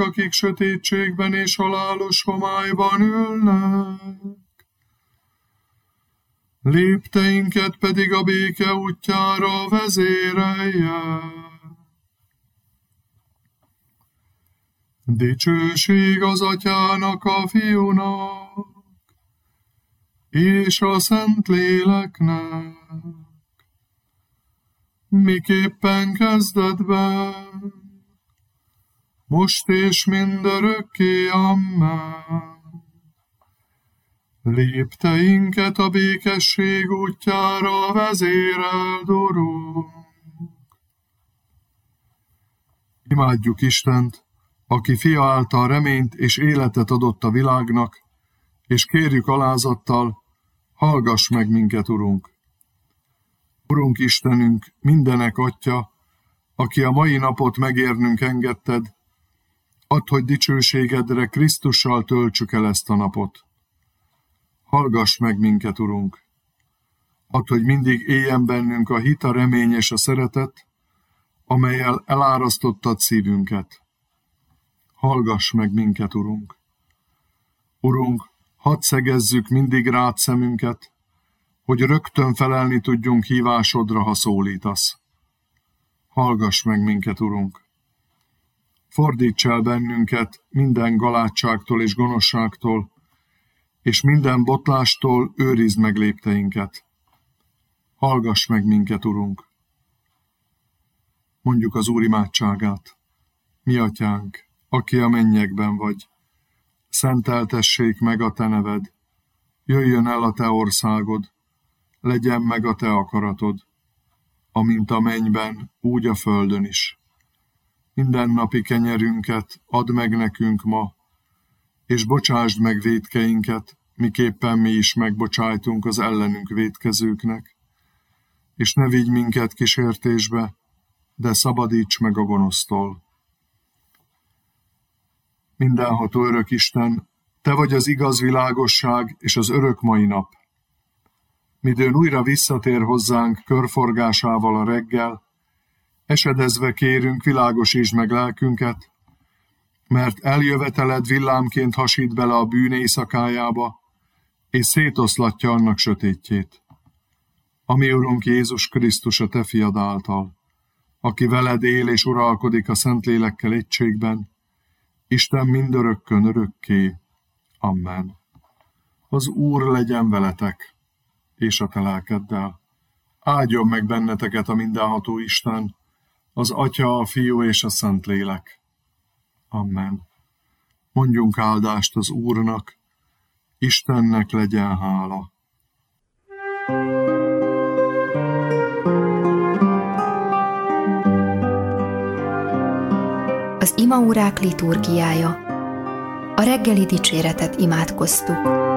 akik sötétségben és halálos homályban ülnek. Lépteinket pedig a béke útjára vezérelje. Dicsőség az Atyának, a Fiúnak, és a Szentléleknek, miképpen kezdetben, most és mindörökké, amen. Lépteinket a békesség útjára vezéreld, Urunk. Imádjuk Istent, aki Fia által reményt és életet adott a világnak, és kérjük alázattal, hallgass meg minket, Urunk. Urunk Istenünk, mindenek Atya, aki a mai napot megérnünk engedted, add, hogy dicsőségedre Krisztussal töltsük el ezt a napot. Hallgass meg minket, Urunk. Add, hogy mindig éljen bennünk a hit, a remény és a szeretet, amellyel elárasztottad szívünket. Hallgass meg minket, Urunk. Urunk, hadd szegezzük mindig rád szemünket, hogy rögtön felelni tudjunk hívásodra, ha szólítasz. Hallgass meg minket, Urunk. Fordíts el bennünket minden galátságtól és gonoszságtól, és minden botlástól őrizd meg lépteinket. Hallgass meg minket, Urunk. Mondjuk az Úr imádságát. Mi Atyánk, aki a mennyekben vagy, szenteltessék meg a te neved, jöjjön el a te országod, legyen meg a te akaratod, amint a mennyben, úgy a földön is. Mindennapi kenyerünket add meg nekünk ma, és bocsásd meg vétkeinket, miképpen mi is megbocsájtunk az ellenünk vétkezőknek, és ne vigy minket kísértésbe, de szabadíts meg a gonosztól. Mindenható örök Isten, te vagy az igaz világosság és az örök mai nap. Midőn újra visszatér hozzánk körforgásával a reggel, esedezve kérünk, világosítsd meg lelkünket, mert eljöveteled villámként hasít bele a bűn éjszakájába, és szétoszlatja annak sötétjét. A mi Urunk Jézus Krisztus a te fiad által, aki veled él és uralkodik a Szentlélekkel egységben, Isten mindörökkön örökké. Amen. Az Úr legyen veletek, és a te lelkeddel. Áldjon meg benneteket a mindenható Isten, az Atya, a Fiú és a Szentlélek. Amen. Mondjunk áldást az Úrnak, Istennek legyen hála. Az imaórák liturgiája. A reggeli dicséretet imádkoztuk.